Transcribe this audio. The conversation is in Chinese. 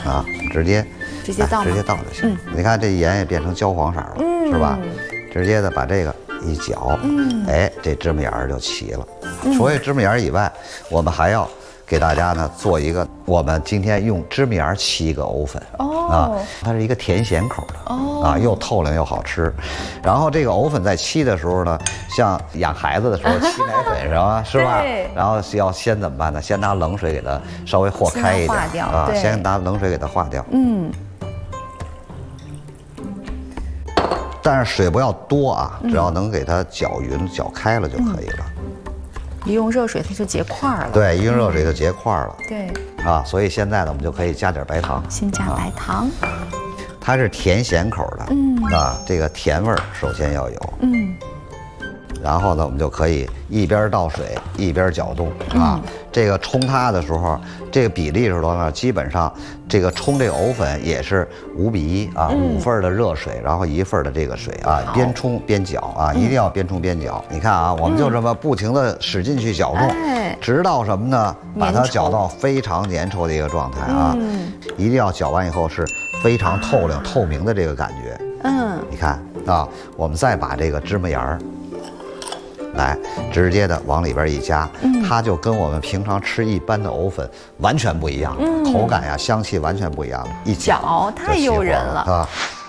啊，直接倒， 直接倒就行。你看这盐也变成焦黄色了，是吧？直接的把这个一搅，哎，这芝麻眼儿就齐了。除了芝麻眼儿以外，我们还要给大家呢做一个，我们今天用芝麻盐沏一个藕粉它是一个甜咸口的又透亮又好吃。然后这个藕粉在沏的时候呢，像养孩子的时候沏奶粉是吧？然后要先怎么办呢？先拿冷水给它稍微和开一点先拿冷水给它化掉。但是水不要多啊，只要能给它搅匀、搅开了就可以了。 一用热水它就结块了。 对，一用热水就结块了。 对。 所以现在呢，我们就可以加点白糖。 先加白糖。 它是甜咸口的。这个甜味儿首先要有。然后呢，我们就可以一边倒水一边搅动这个冲它的时候，这个比例是多少？基本上这个冲这个藕粉也是5:1，5份的热水，然后1份的这个水边冲边搅一定要边冲边搅。你看我们就这么不停的使劲去搅动，直到什么呢？把它搅到非常粘稠的一个状态一定要搅完以后是非常透亮、透明的这个感觉。你看我们再把这个芝麻盐儿。来，直接的往里边一加，它就跟我们平常吃一般的藕粉完全不一样，口感呀、香气完全不一样了。一搅太诱人了